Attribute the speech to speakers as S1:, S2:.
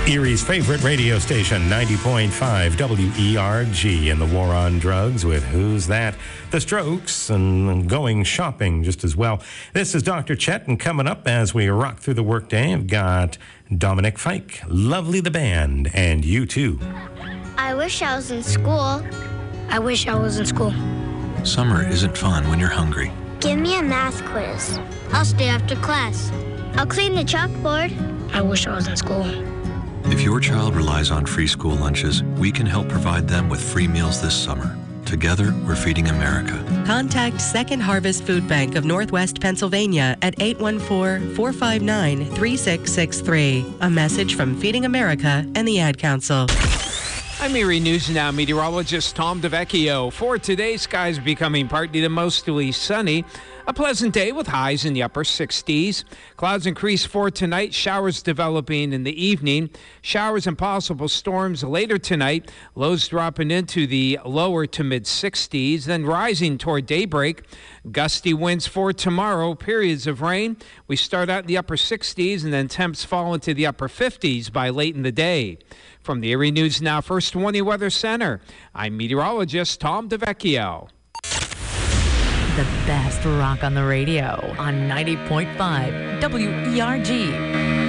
S1: Erie's favorite radio station, 90.5 WERG, and the war on drugs with Who's That? The Strokes, and going shopping just as well. This is Dr. Chet, and coming up as we rock through the workday, I've got Dominic Fike, Lovely the Band, and U2.
S2: I wish I was in school.
S3: I wish I was in school.
S4: Summer isn't fun when you're hungry.
S2: Give me a math quiz. I'll stay after class. I'll clean the chalkboard.
S3: I wish I was in school.
S4: If your child relies on free school lunches, we can help provide them with free meals this summer. Together, we're feeding America.
S5: Contact Second Harvest Food Bank of Northwest Pennsylvania at 814-459-3663. A message from Feeding America and the Ad Council.
S6: I'm Erie News Now meteorologist Tom DeVecchio. For today, skies becoming partly to mostly sunny. A pleasant day with highs in the upper 60s. Clouds increase for tonight. Showers developing in the evening. Showers and possible storms later tonight. Lows dropping into the lower to mid 60s, then rising toward daybreak. Gusty winds for tomorrow. Periods of rain. We start out in the upper 60s and then temps fall into the upper 50s by late in the day. From the Erie News Now First Warning Weather Center, I'm meteorologist Tom DeVecchio.
S7: The best rock on the radio on 90.5 WERG.